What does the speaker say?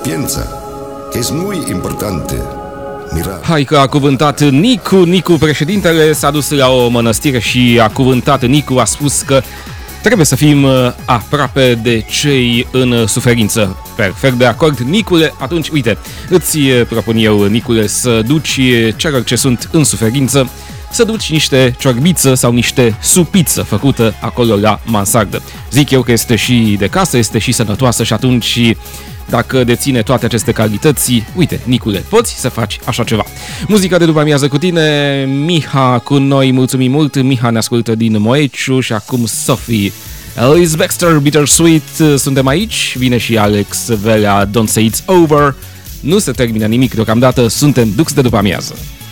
Piensa que es muy importante mirar. Hai că a cuvântat Nicu, președintele s-a dus la o mănăstire și a cuvântat Nicu, a spus că trebuie să fim aproape de cei în suferință. Perfect de acord, Nicule. Atunci, uite, îți propun eu, Nicule, să duci celor ce sunt în suferință, să duci niște ciorbiță sau niște supiță făcută acolo la mansardă. Zic eu că este și de casă, este și sănătoasă și atunci, dacă deține toate aceste calități, uite, Nicule, poți să faci așa ceva. Muzica de după amiază cu tine, Miha cu noi, mulțumim mult, Miha ne ascultă din Moeciu și acum Sophie. Alice Baxter, Bittersweet, suntem aici, vine și Alex Velea, Don't Say It's Over. Nu se termină nimic deocamdată, suntem Dux de după amiază.